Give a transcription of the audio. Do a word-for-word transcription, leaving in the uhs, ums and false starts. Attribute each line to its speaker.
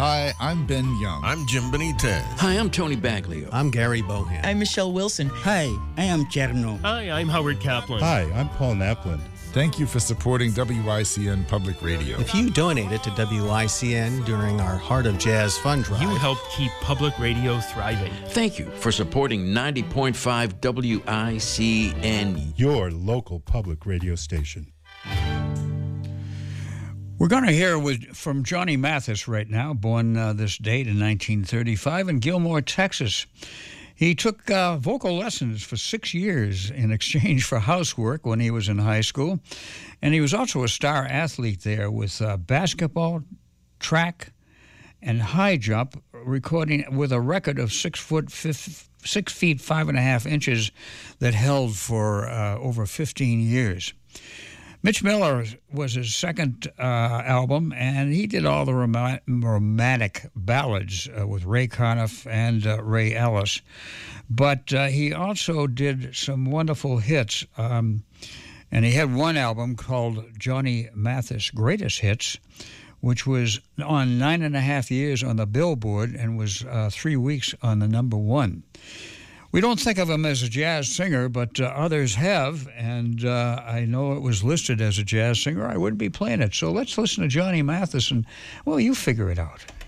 Speaker 1: Hi, I'm Ben Young.
Speaker 2: I'm Jim Benitez.
Speaker 3: Hi, I'm Tony Baglio.
Speaker 4: I'm Gary Bohan.
Speaker 5: I'm Michelle Wilson.
Speaker 6: Hi, I am Cherno.
Speaker 7: Hi, I'm Howard Kaplan.
Speaker 8: Hi, I'm Paul Napland.
Speaker 1: Thank you for supporting W I C N Public Radio.
Speaker 4: If you donated to W I C N during our Heart of Jazz fund drive,
Speaker 7: you help keep public radio thriving.
Speaker 3: Thank you for supporting ninety point five W I C N,
Speaker 8: your local public radio station.
Speaker 9: We're going to hear with, from Johnny Mathis right now, born uh, this date in nineteen thirty-five in Gilmore, Texas. He took uh, vocal lessons for six years in exchange for housework when he was in high school. And he was also a star athlete there with uh, basketball, track, and high jump, recording with a record of six foot fifth, six feet five and a half inches that held for uh, over fifteen years. Mitch Miller was his second uh, album, and he did all the rom- romantic ballads uh, with Ray Conniff and uh, Ray Ellis. But uh, he also did some wonderful hits, um, and he had one album called Johnny Mathis Greatest Hits, which was on nine and a half years on the Billboard and was uh, three weeks on the number one. We don't think of him as a jazz singer, but uh, others have, and uh, I know it was listed as a jazz singer. I wouldn't be playing it. So let's listen to Johnny Mathis, and, well, you figure it out.